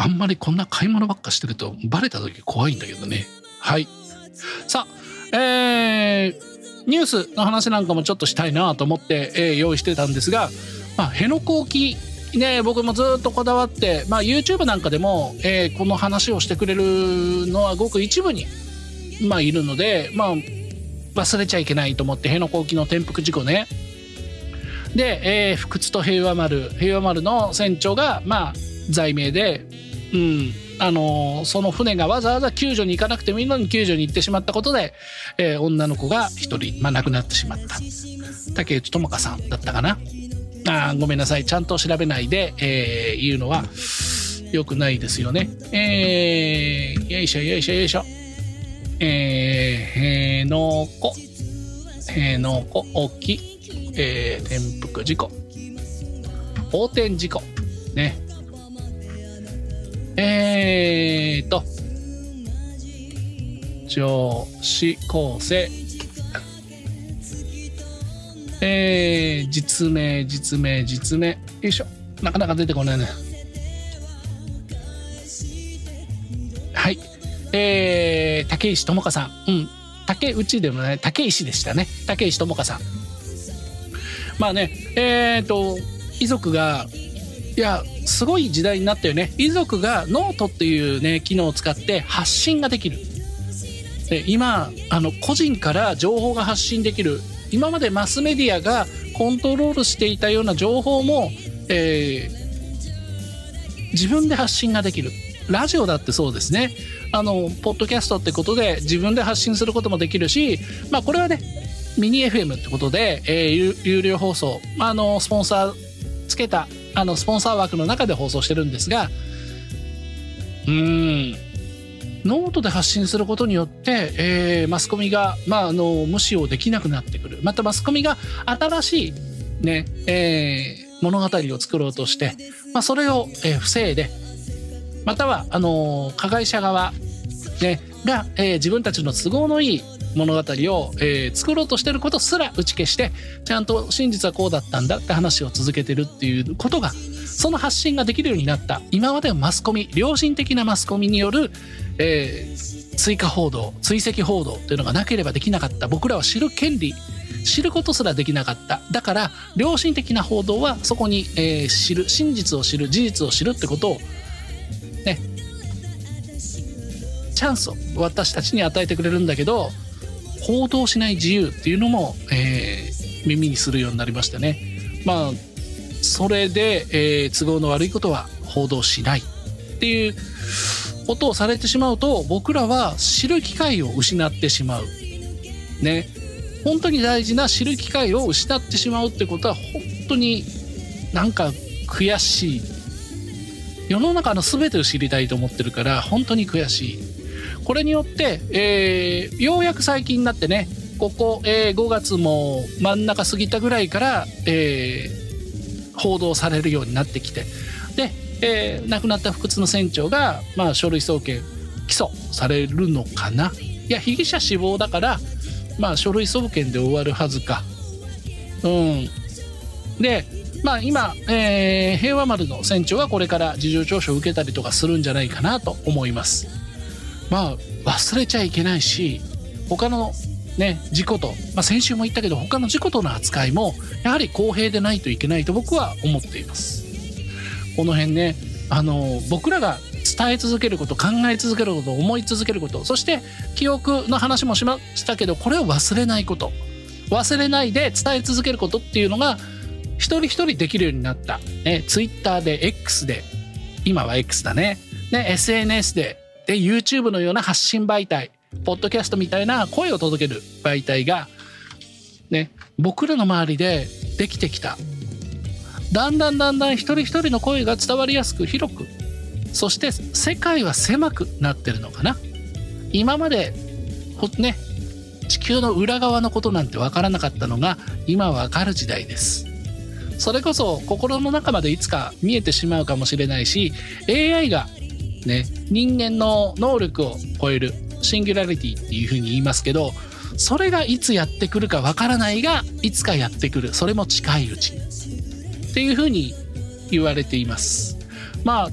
あんまりこんな買い物ばっかしてるとバレた時怖いんだけどね。はい。さあ、ニュースの話なんかもちょっとしたいなと思って、用意してたんですが、辺野古沖ね、僕もずっとこだわって、YouTube なんかでも、この話をしてくれるのはごく一部に、いるので、忘れちゃいけないと思って、辺野古沖の転覆事故ね。で、福津と平和丸の船長が、罪名で、その船がわざわざ救助に行かなくてもいいのに救助に行ってしまったことで、女の子が一人、亡くなってしまった。竹内智香さんだったかな。ごめんなさい、ちゃんと調べないで、言うのは良くないですよね。よいしょ。辺野古沖、転覆事故、横転事故ね。女子高生、実名よいしょ、なかなか出てこないね。はい、竹石智香さん、竹内でもない、竹石でしたね。竹石智香さん、遺族が、いやすごい時代になったよね。遺族がノートっていうね機能を使って発信ができる。で今個人から情報が発信できる。今までマスメディアがコントロールしていたような情報も、自分で発信ができる。ラジオだってそうですね。ポッドキャストってことで自分で発信することもできるし、これはねミニ FM ってことで、有料放送、スポンサーつけたスポンサー枠の中で放送してるんですが、ノートで発信することによって、マスコミが、無視をできなくなってくる。またマスコミが新しい、ね物語を作ろうとして、それを、防いで、または加害者側、が、自分たちの都合のいい物語を、作ろうとしてることすら打ち消して、ちゃんと真実はこうだったんだって話を続けてるっていうことが、その発信ができるようになった。今までのマスコミ、良心的なマスコミによる、追加報道、追跡報道っていうのがなければできなかった。僕らは知る権利、知ることすらできなかった。だから良心的な報道はそこに、知る、真実を知る、事実を知るってことをね、チャンスを私たちに与えてくれるんだけど、報道しない自由っていうのも、耳にするようになりましたね。それで、都合の悪いことは報道しないっていうことをされてしまうと、僕らは知る機会を失ってしまうね。本当に大事な知る機会を失ってしまうってことは本当になんか悔しい。世の中の全てを知りたいと思ってるから本当に悔しい。これによって、ようやく最近になってね、ここ、5月も真ん中過ぎたぐらいから、報道されるようになってきて、で、亡くなった福津の船長が、書類送検起訴されるのかな。いや被疑者死亡だから、書類送検で終わるはずか。で今、平和丸の船長はこれから事情聴取を受けたりとかするんじゃないかなと思います。忘れちゃいけないし、他のね事故と、先週も言ったけど他の事故との扱いもやはり公平でないといけないと僕は思っています。この辺ね、僕らが伝え続けること、考え続けること、思い続けること、そして記憶の話もしましたけど、これを忘れないこと、忘れないで伝え続けることっていうのが一人一人できるようになった、Twitter で X で、今は X だね、SNS でYouTube のような発信媒体、ポッドキャストみたいな声を届ける媒体が僕らの周りでできてきた。だんだん一人一人の声が伝わりやすく広く、そして世界は狭くなってるのかな。今まで地球の裏側のことなんて分からなかったのが今分かる時代です。それこそ心の中までいつか見えてしまうかもしれないし、 AI が人間の能力を超えるシンギュラリティっていうふうに言いますけど、それがいつやってくるか分からないが、いつかやってくる、それも近いうちっていうふうに言われています。